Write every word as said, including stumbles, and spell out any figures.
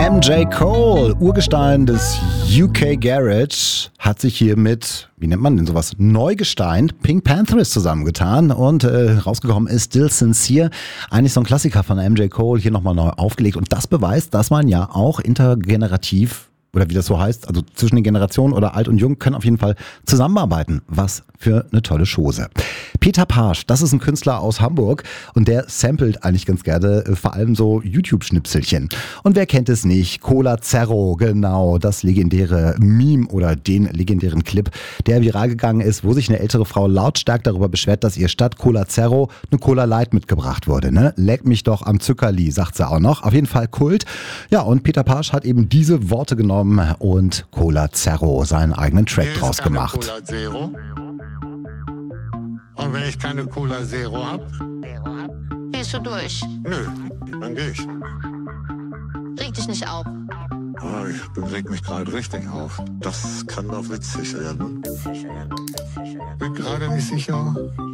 M J Cole, Urgestein des U K Garage, hat sich hier mit, wie nennt man denn sowas, Neugestein Pink Panthers zusammengetan und äh, rausgekommen ist Still Sincere. Eigentlich so ein Klassiker von M J Cole, hier nochmal neu aufgelegt. Und das beweist, dass man ja auch intergenerativ, oder wie das so heißt, also zwischen den Generationen oder alt und jung, können auf jeden Fall zusammenarbeiten. Was für eine tolle Chose. Peter Pasch, das ist ein Künstler aus Hamburg und der samplet eigentlich ganz gerne äh, vor allem so YouTube-Schnipselchen. Und wer kennt es nicht? Cola Zero, genau, das legendäre Meme oder den legendären Clip, der viral gegangen ist, wo sich eine ältere Frau lautstark darüber beschwert, dass ihr statt Cola Zero eine Cola Light mitgebracht wurde. Ne? Leck mich doch am Zuckerli, sagt sie auch noch. Auf jeden Fall Kult. Ja, und Peter Pasch hat eben diese Worte genommen und Cola Zero, seinen eigenen Track draus gemacht. Cola Zero. Und wenn ich keine Cola Zero hab, Gehst du durch? nö, dann geh ich. Reg dich nicht auf. Oh, ich reg mich gerade richtig auf. Das kann doch witzig werden. Bin gerade nicht sicher,